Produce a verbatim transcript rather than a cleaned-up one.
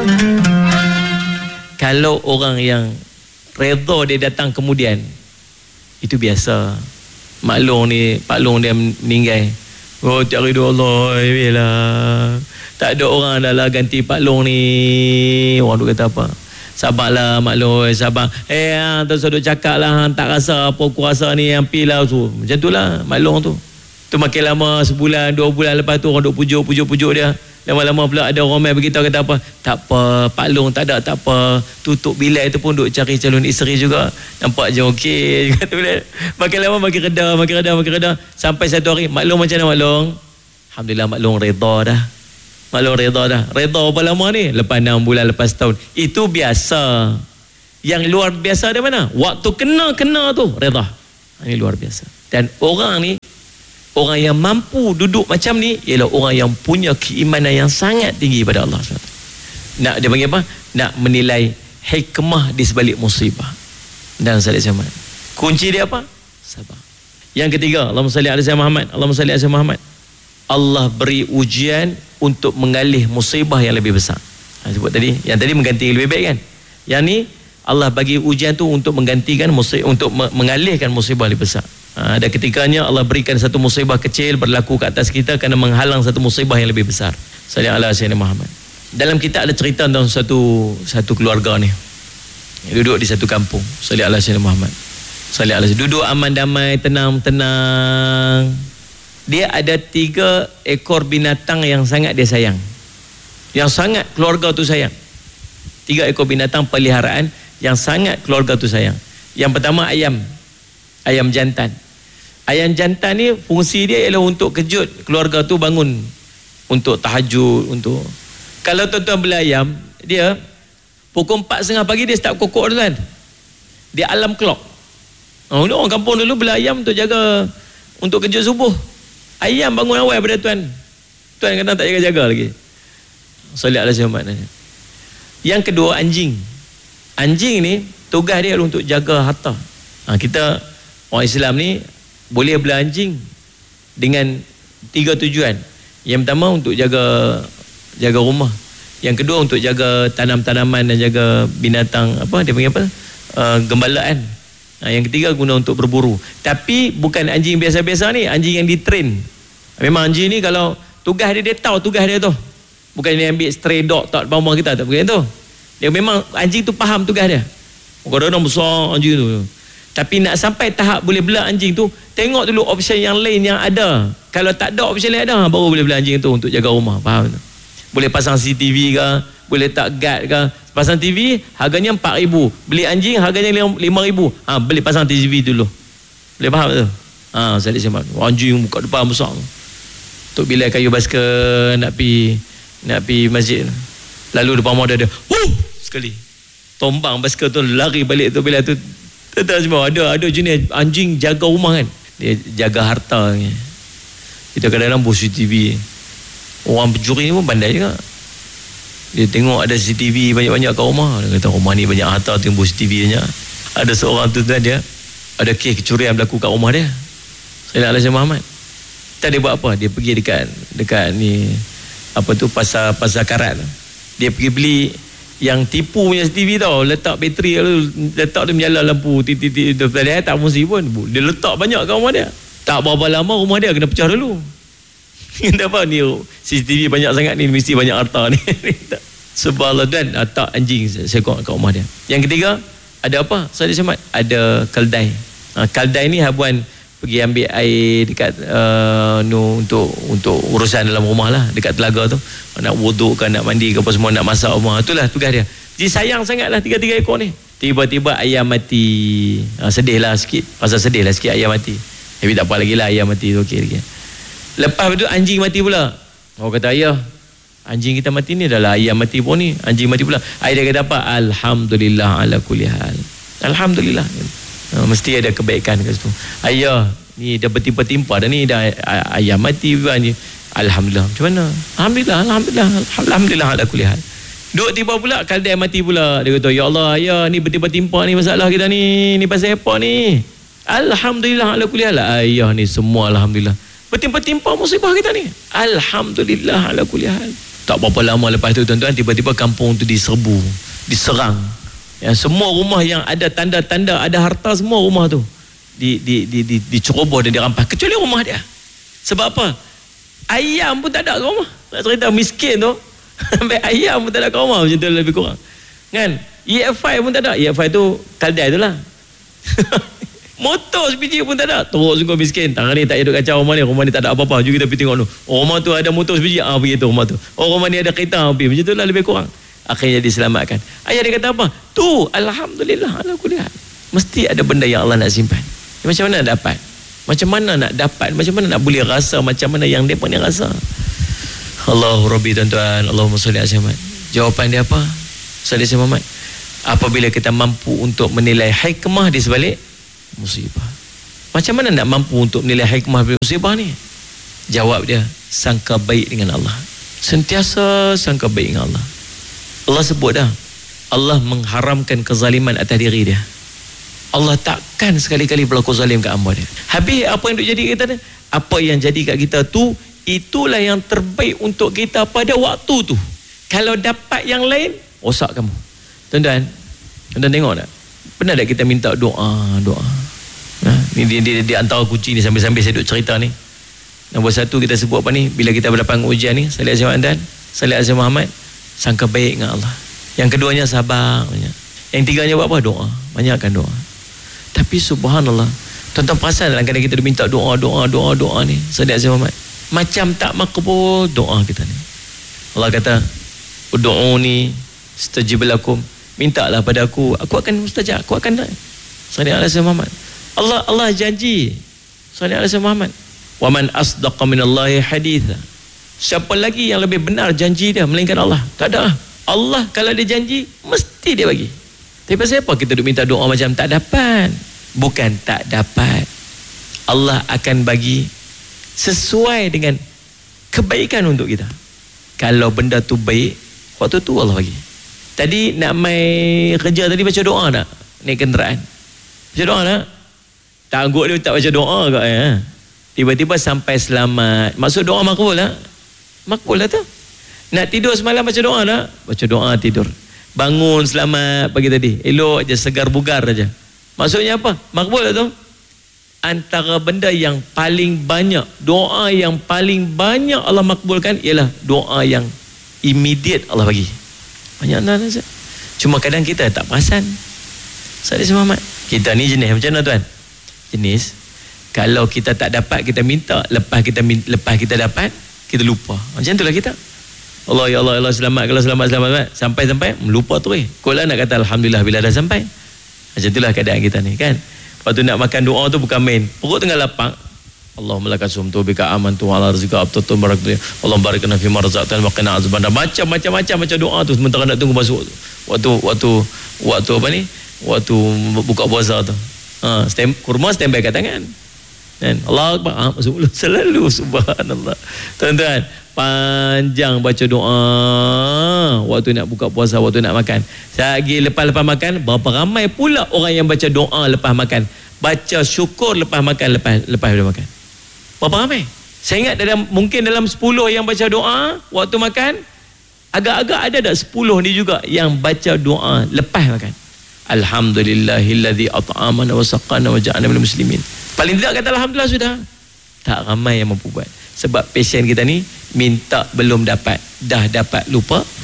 Kalau orang yang redha dia datang kemudian, itu biasa. Mak Long ni, Pak Long dia meninggal. Oh, tak ridho Allah, yalah. Tak ada orang dah lah ganti Pak Long ni. Orang tu kata apa? Sabarlah Mak Long, sabar. Eh, hang tu sudah cakap lah, hang tak rasa apa kuasa ni, yang pilah tu. Macam tu lah Mak Long tu. Tu makin lama, sebulan, dua bulan lepas tu orang duk pujuk, pujuk, pujuk dia. Lama-lama pula ada orang main beritahu kata apa? Tak apa, Pak Long tak ada, tak apa. Tutup bilai tu pun duk cari calon isteri juga. Nampak je okey juga tu bila. Makin lama makin reda, makin reda, makin reda. Sampai satu hari, Mak Long macam mana Mak Long? Alhamdulillah Mak Long reda dah. Mak Long reda dah. Reda berapa lama ni? Lepas enam bulan, lepas setahun. Itu biasa. Yang luar biasa dari mana? Waktu kena-kena tu reda. Ini luar biasa. Dan orang ni, orang yang mampu duduk macam ni ialah orang yang punya keimanan yang sangat tinggi pada Allah subhanahu wa taala. Nak dia panggil apa? Nak menilai hikmah di sebalik musibah. Dan salih Muhammad. Kunci dia apa? Sabar. Yang ketiga, Allahumma salli ala sayyidina Muhammad. Allahumma salli ala sayyidina Muhammad. Allah beri ujian untuk mengalih musibah yang lebih besar. Ha, sebut tadi, yang tadi mengganti yang lebih baik kan? Yang ni Allah bagi ujian tu untuk menggantikan musibah, untuk mengalihkan musibah lebih besar. Ha, ada ketikanya Allah berikan satu musibah kecil berlaku ke atas kita kerana menghalang satu musibah yang lebih besar. Sallallahu alaihi wasallam Muhammad. Dalam kitab ada cerita tentang satu satu keluarga ni. Duduk di satu kampung. Sallallahu alaihi wasallam Muhammad. Sallallahu alaihi wasallam. Duduk aman damai, tenang-tenang. Dia ada tiga ekor binatang yang sangat dia sayang. Yang sangat keluarga tu sayang. Tiga ekor binatang peliharaan yang sangat keluarga tu sayang. Yang pertama ayam. Ayam jantan. Ayam jantan ni fungsi dia ialah untuk kejut keluarga tu bangun, untuk tahajud, untuk kalau tuan-tuan beli ayam, dia pukul empat tiga puluh pagi dia start kokok tu kan. Dia alarm clock. Oh, orang kampung dulu beli ayam untuk jaga, untuk kejut subuh. Ayam bangun awal pada tuan. Tuan kadang tak jaga-jaga lagi. Sallallahu alaihi wasallam. Yang kedua anjing. Anjing ni tugas dia untuk jaga harta. Ha, kita orang Islam ni boleh beli anjing dengan tiga tujuan. Yang pertama untuk jaga jaga rumah. Yang kedua untuk jaga tanam-tanaman dan jaga binatang, apa dia panggil apa? Uh, gembalaan. Ha, yang ketiga guna untuk berburu. Tapi bukan anjing biasa-biasa ni, anjing yang ditrain. Memang anjing ni kalau tugas dia, dia tahu tugas dia tu. Bukan dia ambil stray dog tak depan rumah kita, tak bukan tu. Dia memang anjing tu faham tugas dia. Kadang-kadang besar anjing tu. Tapi nak sampai tahap boleh bela anjing tu, tengok dulu option yang lain yang ada. Kalau tak ada option lain ada, baru boleh bela anjing tu untuk jaga rumah. Faham tak? Boleh pasang C C T V ke, boleh tak guard ke. Pasang T V harganya empat ribu, beli anjing harganya lima ribu. Ha, beli pasang T V dulu. Boleh faham tu? Ha, saya lihat anjing muka depan besar. Tok Bilal kayu basikal nak pi nak pi masjid. Lalu depan rumah dia ada, wuh, sekali. Tombang basikal tu lari balik Tok Bilal tu. Tak semua ada ada jenis anjing jaga rumah kan. Dia jaga harta ni. Kita kadang-kadang buat C C T V. Orang pencuri ni pun pandai juga. Dia tengok ada C C T V banyak-banyak kat rumah. Dia kata rumah ni banyak harta tu, buat C C T V banyak. Ada seorang tu tu dia ada kes kecurian berlaku kat rumah dia. Saya nak Alaihi Muhammad. Tak dia buat apa? Dia pergi dekat dekat ni apa tu pasar pasar karat. Dia pergi beli yang tipu punya C C T V tau, letak bateri lalu letak dia menyala lampu titik-titik tu. Dia tak mesti pun dia letak banyak kat rumah dia. Tak berapa lama rumah dia kena pecah dulu. Kenapa ni C C T V banyak sangat ni, mesti banyak harta ni. Subhanallah. Dan letak anjing seekor kat rumah dia. Yang ketiga ada apa? Saya semat ada keldai. Ha, keldai ni habuan pergi ambil air dekat uh, no, untuk untuk urusan dalam rumah lah, dekat telaga tu, nak wuduk ke, nak mandi ke apa semua, nak masak rumah, itulah tugas dia. Jadi sayang sangat lah tiga-tiga ekor ni. Tiba-tiba ayam mati. Ha, sedih lah sikit, rasa sedih lah sikit ayam mati. Tapi tak apa lagi lah, ayam mati tu okey lagi. Lepas tu anjing mati pula. Orang kata ayah, anjing kita mati ni adalah ayam mati pun ni, anjing mati pula. Ayah dia kata apa? Alhamdulillah ala kulli hal. Alhamdulillah. Uh, mesti ada kebaikan kat situ. Ayah, ni dah bertimpa-timpa dah ni, dah ayam mati anjing. Alhamdulillah. Macam mana? Alhamdulillah, alhamdulillah, alhamdulillah ala kulli hal. Duk tiba pula keldai mati pula. Dia kata, ya Allah, ayah ni bertimpa-timpa ni masalah kita ni, ni pasal apa ni? Alhamdulillah ala kulli hal. Ayah ni semua alhamdulillah. Bertimpa-timpa musibah kita ni. Alhamdulillah ala kulli hal. Tak berapa lama lepas tu tuan-tuan, tiba-tiba kampung tu diserbu, diserang. Ya, semua rumah yang ada tanda-tanda ada harta, semua rumah tu di di di di diceroboh dan dirampas, kecuali rumah dia. Sebab apa? Ayam pun tak ada kat rumah. Nak cerita miskin tu sampai ayam pun tak ada kat rumah, macam tu lebih kurang. Kan? E F I pun tak ada. E F I tu kaldai tu lah. Motor sebiji pun tak ada. Teruk sungguh miskin. Tangan ni tak hidup kacau rumah ni. Rumah ni tak ada apa-apa. Jom kita pergi tengok tu. Oh, rumah tu ada motor sebiji. Ah, pergi tu rumah tu. Oh, rumah ni ada kereta. Ah, pergi. Macam tu lah lebih kurang. Akhirnya diselamatkan. Ayah dia kata apa? Tu, alhamdulillah. Alhamdulillah. Mesti ada benda yang Allah nak simpan. Macam mana nak dapat? Macam mana nak dapat? Macam mana nak boleh rasa macam mana yang mereka ni rasa? Allahu Rabbi tuan-tuan. Allahumma salli ala Muhammad. Jawapan dia apa? Salli ala Muhammad. Apabila kita mampu untuk menilai hikmah di sebalik musibah. Macam mana nak mampu untuk menilai hikmah di musibah ni? Jawab dia, sangka baik dengan Allah. Sentiasa sangka baik dengan Allah. Allah sebut dah, Allah mengharamkan kezaliman atas diri dia. Allah takkan sekali-kali berlaku zalim kat hamba dia. Habis apa yang duk jadi kita ni? Apa yang jadi kat kita tu, itulah yang terbaik untuk kita pada waktu tu. Kalau dapat yang lain, rosak kamu. Tuan-tuan, tuan-tuan tengok tak? Pernah tak kita minta doa, doa? Nah, ni di, di, di antara kunci ni sambil-sambil saya duk cerita ni. Nombor satu kita sebut apa ni? Bila kita berdepan ujian ni, salih azam dan salih azam Muhammad, sangka baik dengan Allah. Yang keduanya sabar banyak. Yang tiganya buat apa? Doa. Banyakkan doa. Tapi subhanallah, tuan-tuan perasan dalam kadang kita minta doa, doa, doa, doa ni, salih azam Muhammad, macam tak makbul doa kita ni. Allah kata, ud'uni stajib lakum. Mintalah pada aku, aku akan mustajab, aku akan nak. Salih azam Muhammad. Allah Allah janji. Salih alaihi Muhammad. Wa man asdaqa minallahi haditha. Siapa lagi yang lebih benar janji dia melainkan Allah? Tak ada. Allah kalau dia janji mesti dia bagi. Tapi pasal apa kita duk minta doa macam tak dapat? Bukan tak dapat. Allah akan bagi sesuai dengan kebaikan untuk kita. Kalau benda tu baik, waktu tu Allah bagi. Tadi nak mai kerja tadi baca doa tak? Naik kenderaan. Baca doa tak? Tangguh dia tak baca doa kat ya. Tiba-tiba sampai selamat. Maksud doa makbul tak? Makbul lah tu. Nak tidur semalam baca doa tak? Baca doa tidur. Bangun selamat pagi tadi. Elok je, segar bugar aja. Maksudnya apa? Makbul lah tu. Antara benda yang paling banyak, doa yang paling banyak Allah makbulkan ialah doa yang immediate Allah bagi. Banyak tak saja. Cuma kadang kita tak perasan. Salih Muhammad. Kita ni jenis macam mana tuan? Jenis kalau kita tak dapat kita minta, lepas kita lepas kita dapat kita lupa. Macam itulah kita. Allah ya Allah, Allah selamat, kalau selamat selamat sampai-sampai melupa tu eh. Kau lah nak kata alhamdulillah bila dah sampai. Macam itulah keadaan kita ni kan. Lepas tu nak makan doa tu bukan main. Perut tengah lapang. Allahumma lakal sumtu bika amantu ala rizqa abtatu barakatuh. Allah barakna fi ma razaqtana wa qina azabannar. Macam-macam macam macam doa tu sementara nak tunggu masuk waktu waktu waktu apa ni? Waktu buka puasa tu. Ha, stand, kurma standby kat tangan. Kan? Allah Akbar. Ha, masuk mulut selalu. Subhanallah. Tuan-tuan, panjang baca doa waktu nak buka puasa, waktu nak makan. Lagi lepas-lepas makan, berapa ramai pula orang yang baca doa lepas makan. Baca syukur lepas makan, lepas lepas dah makan. Berapa ramai? Saya ingat dalam mungkin dalam sepuluh yang baca doa waktu makan, agak-agak ada tak sepuluh ni juga yang baca doa lepas makan. Alhamdulillahilladzi at'amana wa saqana wa ja'alna minal muslimin. Paling tidak kata alhamdulillah sudah. Tak ramai yang mampu buat. Sebab pasien kita ni minta belum dapat, dah dapat lupa.